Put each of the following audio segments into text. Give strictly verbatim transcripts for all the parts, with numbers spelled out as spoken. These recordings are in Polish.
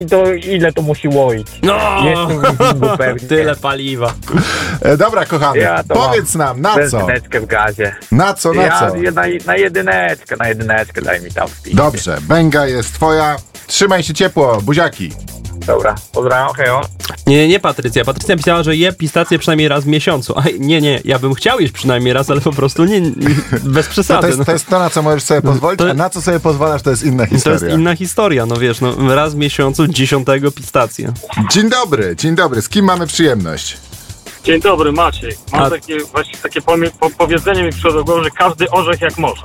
to ile to musi łoić? No, pewnie. tyle paliwa. E, dobra, kochany, Ja to powiedz nam, na co? Benzyneczkę w gazie. Na co, na Ja co? na, na jedyneczkę, na jedyneczkę daj mi tam wpić. Dobrze, bęga jest twoja. Trzymaj się ciepło, buziaki. Dobra, pozdrawiam, hejo. Nie, nie, nie Patrycja. Patrycja pisała, że je pistację przynajmniej raz w miesiącu. A nie, nie, ja bym chciał jeść przynajmniej raz, ale po prostu nie, nie bez No przesady. to, jest, no. to jest to, na co możesz sobie pozwolić, To- a na co sobie pozwalasz, to jest inna To historia. jest inna historia, no wiesz, no raz w miesiącu dziesiątego pistację. Dzień dobry, dzień dobry. Z kim mamy przyjemność? Dzień dobry, Maciej. Mam A- takie właśnie takie pomie- po- powiedzenie mi przyszło do głowy, że każdy orzech jak może.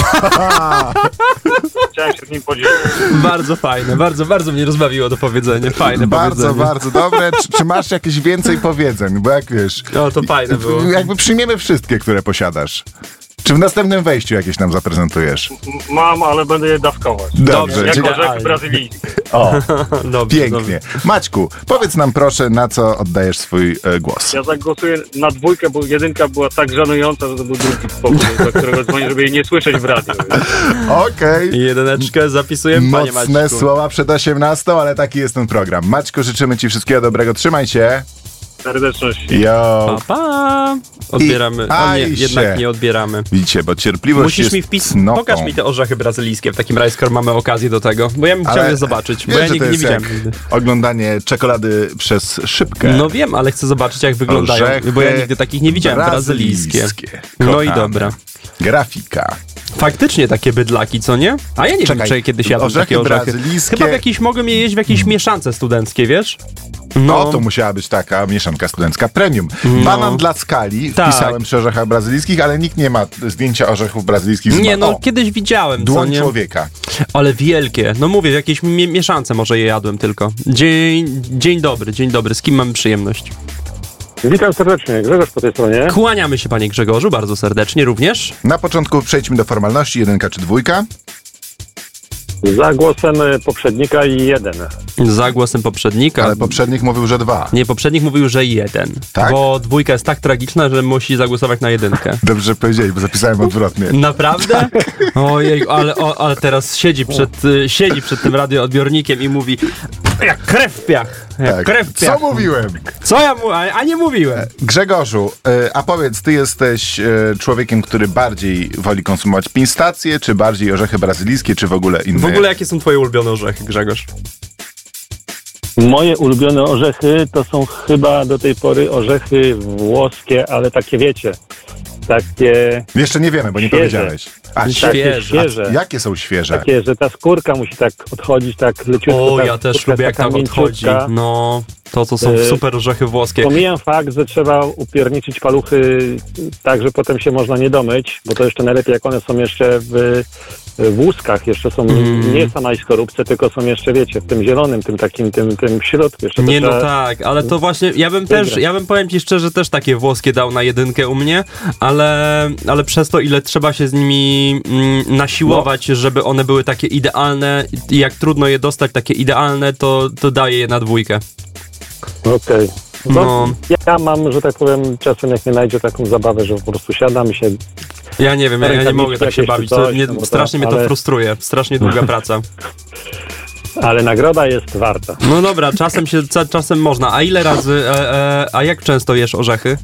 Chciałem się z nim podzielić. Bardzo fajne, bardzo, bardzo mnie rozbawiło to powiedzenie. Fajne Bardzo, powiedzenie. bardzo dobre. Czy, czy masz jakieś więcej powiedzeń? Bo jak wiesz... O, to fajne było. Jakby przyjmiemy wszystkie, które posiadasz. Czy w następnym wejściu jakieś nam zaprezentujesz? M- Mam, ale będę je dawkować. Dobrze, Jak dziękuję. orzech Idealnie. brazylijski. O, Dobrze, pięknie. dobrze. Maćku, powiedz nam proszę, na co oddajesz swój e, głos. Ja zagłosuję na dwójkę, bo jedynka była tak żenująca, że to był drugi spokój, do którego dzwonię, żeby jej nie słyszeć w radiu. Okej. Jedyneczkę zapisujemy, panie Mocne Maćku. słowa przed osiemnastą, ale taki jest ten program. Maćku, życzymy ci wszystkiego dobrego. Trzymaj się. Serdeczność. Jo. Pa, pa. Odbieramy. I- A nie, aj jednak się. nie odbieramy. Widzicie, bo cierpliwość Musisz jest mi wpisać. cnotą. Pokaż mi te orzechy brazylijskie w takim razie, skoro mamy okazję do tego. Bo ja bym chciał Ale je zobaczyć, bo wiesz, ja że nigdy to nie jest widziałem. jak nigdy. oglądanie czekolady przez szybkę. No wiem, ale chcę zobaczyć, jak wyglądają, Orzechy bo ja nigdy takich nie widziałem. Brazylijskie. brazylijskie. No i Kochane. dobra. Grafika. Faktycznie takie bydlaki, co nie? A ja nie Czekaj, wiem, czy kiedyś jadłem orzechy takie orzechy. brazylijskie- Chyba w jakiejś mogłem je jeść w jakiejś mieszance studenckiej, wiesz? No, to musiała być taka mieszanka studencka premium. Banan dla skali Tak. wpisałem przy orzechach brazylijskich, ale nikt nie ma zdjęcia orzechów brazylijskich z Nie, ba- no o, kiedyś widziałem, co dłoń nie? człowieka. Ale wielkie. No mówię, w jakiejś mie- mieszance może je jadłem tylko. Dzień, dzień dobry, dzień dobry. Z kim mamy przyjemność? Witam serdecznie, Grzegorz po tej stronie. Kłaniamy się, panie Grzegorzu, bardzo serdecznie również. Na początku przejdźmy do formalności, jedynka czy dwójka. Za głosem poprzednika i jeden. Za głosem poprzednika. Ale poprzednik mówił, że dwa. Nie, poprzednik mówił, że jeden. Tak? Bo dwójka jest tak tragiczna, że musi zagłosować na jedynkę. Dobrze, że powiedzieli, bo zapisałem odwrotnie. Naprawdę? Ojej, ale, o, ale teraz siedzi przed, y, siedzi przed tym radioodbiornikiem i mówi jak krew w piach. Jak Tak. krew w Co piach. mówiłem? Co ja mu... A, a nie mówiłem. Grzegorzu, y, a powiedz, ty jesteś y, człowiekiem, który bardziej woli konsumować pistacje, czy bardziej orzechy brazylijskie, czy w ogóle inne? W ogóle jakie są twoje ulubione orzechy, Grzegorz? Moje ulubione orzechy to są chyba do tej pory orzechy włoskie, ale takie wiecie, takie, Jeszcze nie wiemy, bo nie Świeże. powiedziałeś. A, Świeże. takie a świeże. jakie są świeże? Takie, że ta skórka musi tak odchodzić tak leciutko. O, ta ja też skórka lubię, jak taka tak odchodzi. mięciutka. No, to co są Y, super orzechy włoskie. Pomijam fakt, że trzeba upierniczyć paluchy tak, że potem się można nie domyć, bo to jeszcze najlepiej, jak one są jeszcze w, w łuskach, jeszcze są Mm. nie w samej skorupce, tylko są jeszcze, wiecie, w tym zielonym, tym takim, tym, tym w środku. Jeszcze to Nie, no trzeba- tak, ale to właśnie, ja bym Wygrać. też, ja bym powiem ci szczerze, też takie włoskie dał na jedynkę u mnie, ale, ale przez to, ile trzeba się z nimi mm, nasiłować, żeby one były takie idealne i jak trudno je dostać, takie idealne, to, to daję je na dwójkę. Okej. No. No. Ja mam, że tak powiem, czasem jak nie znajdzie taką zabawę, że po prostu siadam i się... Ja nie wiem, ja, ja nie mogę tak się Jakieś bawić, czy to coś, mnie, no bo to- strasznie mnie to ale- frustruje, strasznie długa praca. Ale nagroda jest warta. No dobra, czasem się, ca- czasem można, a ile razy, e, e, a jak często jesz orzechy?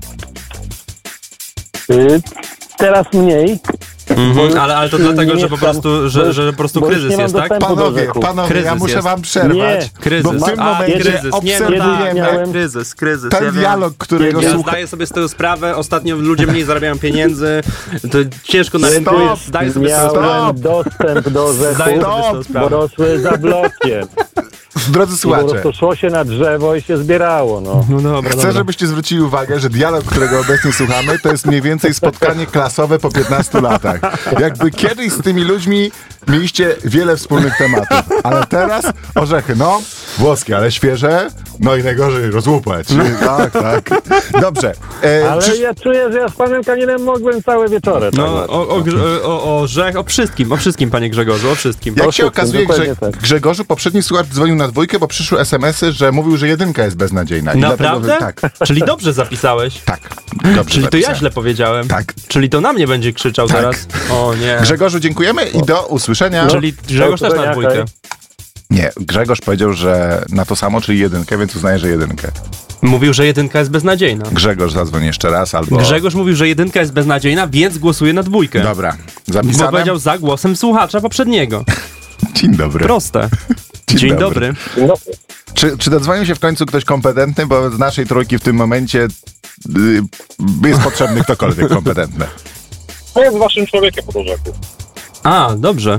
Y, teraz mniej. Mhm, ale, ale to nie dlatego, że po mieszkam, prostu, że, bo- że po prostu bo już kryzys nie mam jest, tak? dostępu do Panowie, orzechów. panowie, ja Kryzys muszę jest. wam przerwać, Nie. Kryzys. bo w tym A, momencie kryzys. Nie, no obserwujemy tak, miałem- kryzys, kryzys. ten ja wiem. dialog, którego Ja słucha... zdaję sobie z tego sprawę, ostatnio ludzie mniej zarabiają pieniędzy, to ciężko na rynku Stop! jest, zdaję sobie z tego sprawę. Miałem dostęp do orzechów, Zdaję sobie z tego bo sprawę. rosły za blokiem. Drodzy I po słuchacze, prostu szło się na drzewo i się zbierało, no. No dobra, chcę, dobra. żebyście zwrócili uwagę, że dialog, którego obecnie słuchamy, to jest mniej więcej spotkanie klasowe po piętnastu latach. Jakby kiedyś z tymi ludźmi mieliście wiele wspólnych tematów, ale teraz orzechy, no, włoskie, ale świeże, no i najgorzej rozłupać. Tak, tak. Dobrze. E, Ale czy- ja czuję, że ja z panem Kaninem mogłem całe wieczory. No, tak o, o, grze- o, o orzech, o wszystkim, o wszystkim, panie Grzegorzu, o wszystkim. Jak o się wszystkim, okazuje, dokładnie Grze- tak. Grzegorzu, poprzedni słuchacz dzwonił na dwójkę, bo przyszły es em esy, że mówił, że jedynka jest beznadziejna. I Naprawdę? Dlatego, tak, Czyli dobrze zapisałeś? tak. Dobrze Czyli to ja zapisałem. źle powiedziałem? Tak. Czyli to na mnie będzie krzyczał Tak. teraz? O nie. Grzegorzu, dziękujemy i do usłyszenia. Czyli Grzegorz Do też na usłyszenia, dwójkę. hej. Nie, Grzegorz powiedział, że na to samo, czyli jedynkę, więc uznaję, że jedynkę. Mówił, że jedynka jest beznadziejna. Grzegorz zadzwoń jeszcze raz, albo... Grzegorz mówił, że jedynka jest beznadziejna, więc głosuje na dwójkę. Dobra, Bo zapisane? powiedział za głosem słuchacza poprzedniego. Dzień dobry. Proste. Dzień Dzień dobry. dobry. No, Czy, czy dodzwonił się w końcu ktoś kompetentny, bo z naszej trójki w tym momencie y, jest potrzebny ktokolwiek kompetentny. To jest waszym człowiekiem po rzeku. A, dobrze.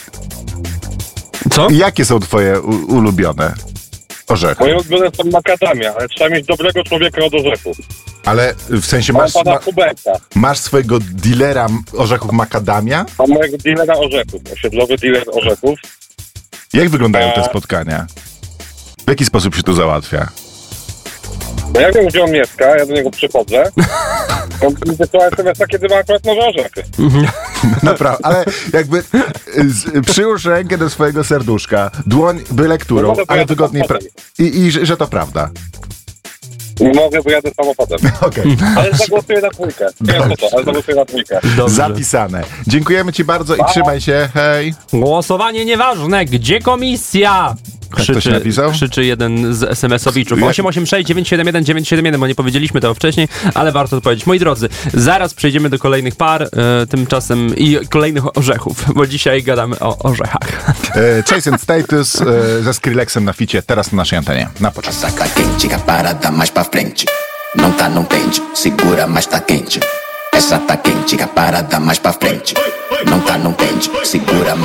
Co? I jakie są twoje u, ulubione orzechy? Moje ulubione są makadamia, ale trzeba mieć dobrego człowieka od orzechów. Ale w sensie Mam masz, pana ma, Huberta, masz swojego dealera orzechów makadamia? mam mojego dealera orzechów, osiedlowy dealer orzechów. Jak wyglądają te A- spotkania? W jaki sposób się to załatwia? No ja wiem, gdzie on mieszka, ja do niego przychodzę. On mi wysyła es em es a, kiedy ma akurat nowe orzechy. Naprawdę, ale jakby z, przyłóż rękę do swojego serduszka, dłoń byle którą, No może ale pojadę wygodniej... Pra- samochodem. I, I że, że to prawda. Mogę, bo jadę samochodem. Okej, Ale zagłosuję na dwójkę. Nie wiem co to, ale zagłosuję na dwójkę. Dobrze. zapisane. Dziękujemy ci bardzo i trzymaj się, hej. Głosowanie nieważne, gdzie komisja? ktoś Krzyczy, napisał? krzyczy jeden z es em es owiczów. Jak- osiem osiem sześć dziewięć siedem jeden dziewięć siedem jeden, bo nie powiedzieliśmy tego wcześniej, ale warto to powiedzieć. Moi drodzy, zaraz przejdziemy do kolejnych par, e, tymczasem i kolejnych orzechów, bo dzisiaj gadamy o orzechach. E, Chase and Status e, ze Skrillexem na ficie, teraz na naszej antenie. Na początku. Saca quente, que a parada mais pra frente. Não tá, não tente, segura, mas tá quente. Essa tá quente, que a parada mais pra frente. Não tá, não tente, segura,